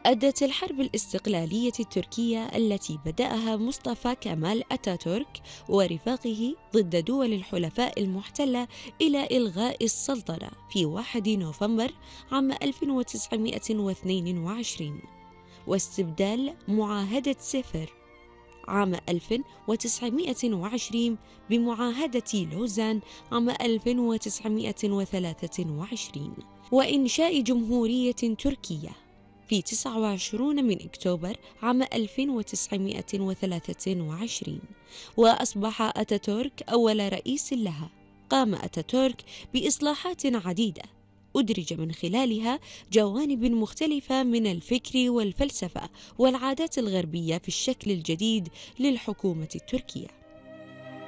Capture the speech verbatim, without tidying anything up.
أدت الحرب الاستقلالية التركية التي بدأها مصطفى كمال أتاتورك ورفاقه ضد دول الحلفاء المحتلة إلى إلغاء السلطنة في واحد نوفمبر عام ألف وتسعمائة واثنين وعشرين واستبدال معاهدة سفر عام ألف وتسعمائة وعشرين بمعاهدة لوزان عام ألف وتسعمائة وثلاثة وعشرين، وإنشاء جمهورية تركية في تسعة وعشرين من أكتوبر عام ألف وتسعمائة وثلاثة وعشرين، وأصبح أتاتورك أول رئيس لها. قام أتاتورك بإصلاحات عديدة أدرج من خلالها جوانب مختلفة من الفكر والفلسفة والعادات الغربية في الشكل الجديد للحكومة التركية.